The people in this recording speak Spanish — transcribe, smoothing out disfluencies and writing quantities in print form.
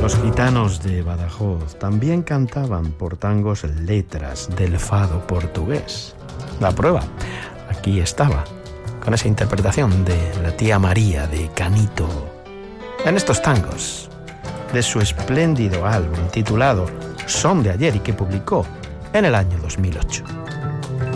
Los gitanos de Badajoz también cantaban por tangos letras del fado portugués. La prueba, aquí estaba, con esa interpretación de la tía María de Canito, en estos tangos, de su espléndido álbum titulado Son de ayer y que publicó en el año 2008.